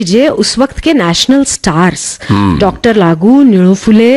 जे उस वक्त के नेशनल स्टार्स डॉक्टर लागू, नीलू फुले,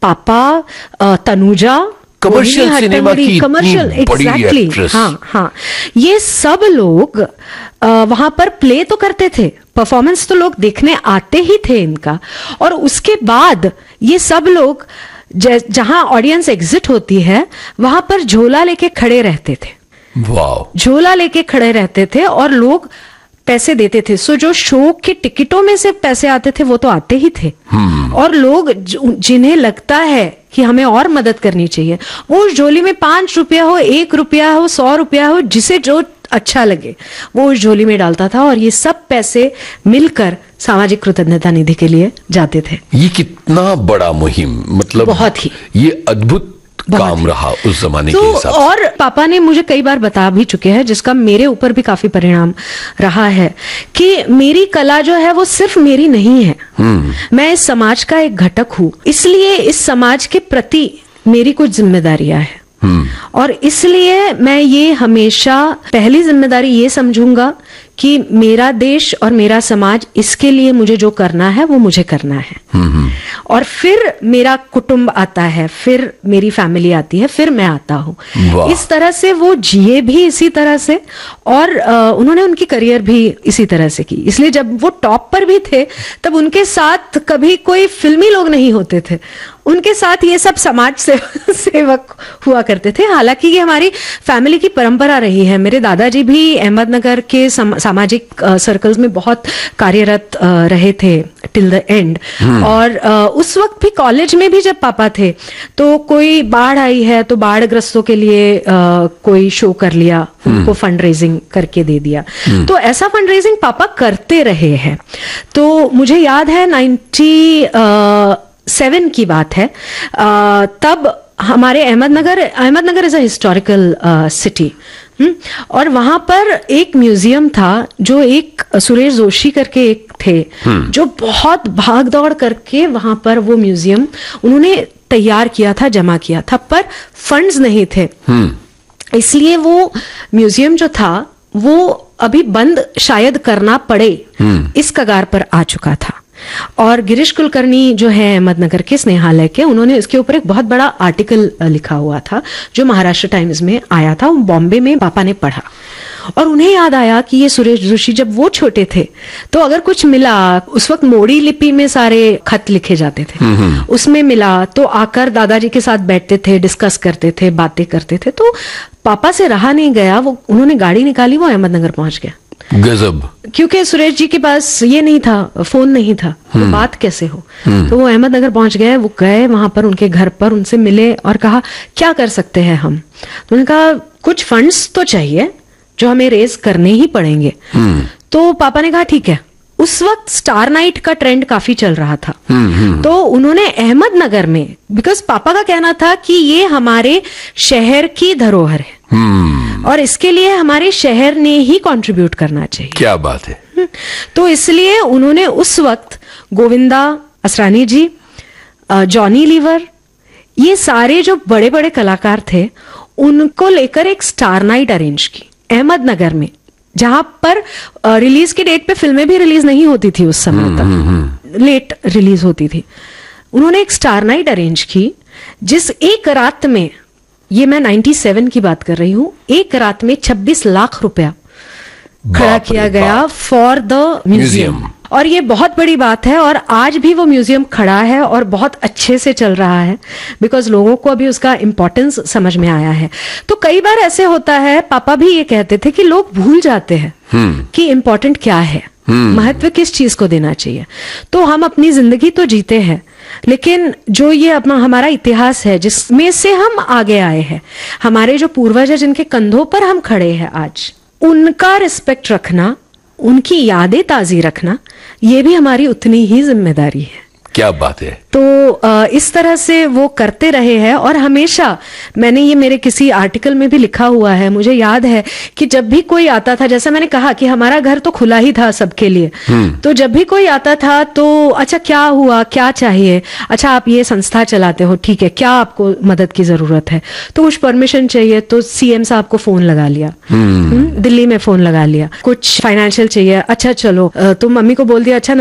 पापा, तनुजा, कमर्शियल सिनेमा की कमर्शियल, एग्जैक्टली, हाँ हाँ, ये सब लोग वहां पर प्ले तो करते थे, परफॉर्मेंस तो लोग देखने आते ही थे इनका। और उसके बाद ये सब लोग जहां ऑडियंस एग्जिट होती है वहां पर झोला लेके खड़े रहते थे। वाह। झोला लेके खड़े रहते थे और लोग पैसे देते थे। सो जो शो के टिकटों में से पैसे आते थे वो तो आते ही थे। और लोग जिन्हें लगता है कि हमें और मदद करनी चाहिए, वो उस झोली में 5 रुपया हो, 1 रुपया हो, 100 रुपया हो, जिसे जो अच्छा लगे वो उस झोली में डालता था। और ये सब पैसे मिलकर सामाजिक कृतज्ञता निधि के लिए जाते थे। ये कितना बड़ा मुहिम, मतलब बहुत ही, ये अद्भुत काम रहा उस जमाने के हिसाब से। और पापा ने मुझे कई बार बता भी चुके हैं, जिसका मेरे ऊपर भी काफी परिणाम रहा है, कि मेरी कला जो है वो सिर्फ मेरी नहीं है। मैं इस समाज का एक घटक हूं, इसलिए इस समाज के प्रति मेरी कुछ जिम्मेदारियां हैं। और इसलिए मैं ये हमेशा पहली जिम्मेदारी ये समझूंगा कि मेरा देश और मेरा समाज, इसके लिए मुझे जो करना है वो मुझे करना है। और फिर मेरा कुटुंब आता है, फिर मेरी फैमिली आती है, फिर मैं आता हूँ। इस तरह से वो जिए भी इसी तरह से, और उन्होंने उनकी करियर भी इसी तरह से की। इसलिए जब वो टॉप पर भी थे तब उनके साथ कभी कोई फिल्मी लोग नहीं होते थे, उनके साथ ये सब समाज सेवक हुआ करते थे। हालांकि ये हमारी फैमिली की परंपरा रही है। मेरे दादाजी भी अहमदनगर के सामाजिक सर्कल्स में बहुत कार्यरत रहे थे टिल द एंड। और उस वक्त भी कॉलेज में भी जब पापा थे तो कोई बाढ़ आई है तो बाढ़ ग्रस्तों के लिए कोई शो कर लिया, उनको फंड रेजिंग करके दे दिया। तो ऐसा फंड रेजिंग पापा करते रहे हैं। तो मुझे याद है 97 की बात है, तब हमारे Ahmednagar is a historical city, और वहां पर एक म्यूजियम था जो एक सुरेश जोशी करके एक थे, जो बहुत भाग दौड़ करके वहां पर वो म्यूजियम उन्होंने तैयार किया था, जमा किया था, पर फंड्स नहीं थे। इसलिए वो म्यूजियम जो था वो अभी बंद शायद करना पड़े, इस कगार पर आ चुका था। और गिरीश कुलकर्णी जो है अहमदनगर के स्नेहालय के, उन्होंने इसके ऊपर एक बहुत बड़ा आर्टिकल लिखा हुआ था जो महाराष्ट्र टाइम्स में आया था। बॉम्बे में पापा ने पढ़ा और उन्हें याद आया कि ये सुरेश जोशी जब वो छोटे थे तो अगर कुछ मिला, उस वक्त मोड़ी लिपि में सारे खत लिखे जाते थे, उसमें मिला तो आकर दादाजी के साथ बैठते थे, डिस्कस करते थे, बातें करते थे। तो पापा से रहा नहीं गया, वो उन्होंने गाड़ी निकाली, वो अहमदनगर पहुंच गया। गजब। क्योंकि सुरेश जी के पास ये नहीं था, फोन नहीं था, तो बात कैसे हो। तो वो अहमदनगर पहुंच गए, वो गए वहां पर उनके घर पर, उनसे मिले और कहा क्या कर सकते हैं हम। तो उन्होंने कहा कुछ फंड्स तो चाहिए जो हमें रेज करने ही पड़ेंगे। तो पापा ने कहा ठीक है। उस वक्त स्टार नाइट का ट्रेंड काफी चल रहा था, तो उन्होंने अहमदनगर में, बिकॉज पापा का कहना था कि ये हमारे शहर की धरोहर है और इसके लिए हमारे शहर ने ही कंट्रीब्यूट करना चाहिए। क्या बात है। तो इसलिए उन्होंने उस वक्त गोविंदा असरानी जी, जॉनी लीवर, ये सारे जो बड़े बड़े कलाकार थे उनको लेकर एक स्टार नाइट अरेंज की अहमदनगर में, जहां पर रिलीज की डेट पे फिल्में भी रिलीज नहीं होती थी उस समय तक, लेट रिलीज होती थी। उन्होंने एक स्टार नाइट अरेंज की, जिस एक रात में, ये मैं 97 की बात कर रही हूं, एक रात में 26 लाख रुपया खड़ा किया गया फॉर द म्यूजियम। और ये बहुत बड़ी बात है, और आज भी वो म्यूजियम खड़ा है और बहुत अच्छे से चल रहा है, बिकॉज लोगों को अभी उसका इंपॉर्टेंस समझ में आया है। तो कई बार ऐसे होता है, पापा भी ये कहते थे कि लोग भूल जाते हैं कि इंपॉर्टेंट क्या है, महत्व किस चीज को देना चाहिए। तो हम अपनी जिंदगी तो जीते हैं, लेकिन जो ये अपना हमारा इतिहास है जिसमें से हम आगे आए हैं, हमारे जो पूर्वज है जिनके कंधों पर हम खड़े हैं आज, उनका रिस्पेक्ट रखना, उनकी यादें ताजी रखना, ये भी हमारी उतनी ही जिम्मेदारी है। क्या बात है। तो इस तरह से वो करते रहे हैं और हमेशा, मैंने ये मेरे किसी आर्टिकल में भी लिखा हुआ है, मुझे याद है कि जब भी कोई आता था, जैसा मैंने कहा कि हमारा घर तो खुला ही था सबके लिए, तो जब भी कोई आता था तो अच्छा क्या हुआ, क्या चाहिए, अच्छा आप ये संस्था चलाते हो, ठीक है, क्या आपको मदद की जरूरत है, तो कुछ परमिशन चाहिए तो सीएम साहब को फोन लगा लिया, दिल्ली में फोन लगा लिया, कुछ फाइनेंशियल चाहिए, अच्छा चलो, तुम मम्मी को बोल दिया, अच्छा